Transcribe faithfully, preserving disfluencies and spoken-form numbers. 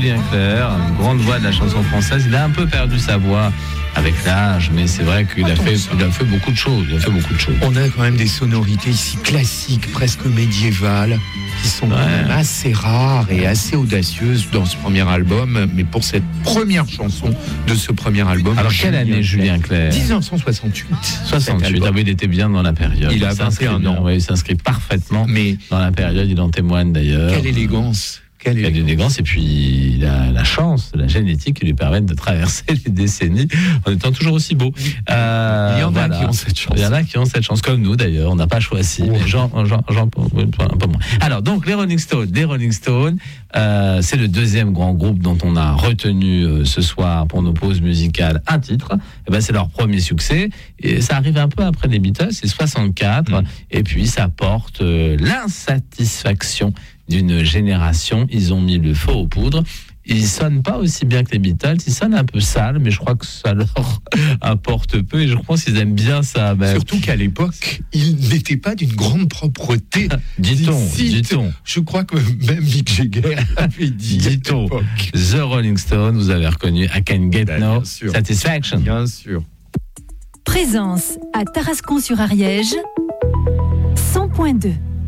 Julien Clerc, une grande voix de la chanson française. Il a un peu perdu sa voix avec l'âge, mais c'est vrai qu'il a fait, il a fait beaucoup de choses. Il a fait beaucoup de choses. On a quand même des sonorités ici classiques, presque médiévales, qui sont ouais. quand même assez rares et assez audacieuses dans ce premier album. Mais pour cette première chanson de ce premier album. Alors, quelle année, Julien Clerc ? dix-neuf cent soixante-huit. soixante-huit, ah oui, il était bien dans la période. Il a vingt et un ans. Oui, il s'inscrit parfaitement mais dans la période, il en témoigne d'ailleurs. Quelle élégance. Quelle élégance. Quelle élégance. Et puis la, la chance, la génétique qui lui permettent de traverser les décennies en étant toujours aussi beau. Euh, il y en voilà. a qui ont cette chance. Il y en a qui ont cette chance, comme nous d'ailleurs. On n'a pas choisi, oh. mais Jean, Jean, Jean, un peu moins. Alors donc les Rolling Stones, les Rolling Stones, euh, c'est le deuxième grand groupe dont on a retenu euh, ce soir pour nos pauses musicales un titre. Et ben c'est leur premier succès. Et ça arrive un peu après les Beatles, c'est soixante-quatre. Mmh. Et puis ça porte euh, l'insatisfaction d'une génération. Ils ont mis le feu aux poudres. Ils sonnent pas aussi bien que les Beatles. Ils sonnent un peu sales, mais je crois que ça leur apporte peu. Et je pense qu'ils aiment bien ça. Même. Surtout qu'à l'époque, ils n'étaient pas d'une grande propreté. Dit-on, dit-on. Je crois que même Mick Jagger avait dit. Dit-on. The Rolling Stones, vous avez reconnu I Can Get ben, No Satisfaction. Bien sûr. Présence à Tarascon-sur-Ariège, cent point deux.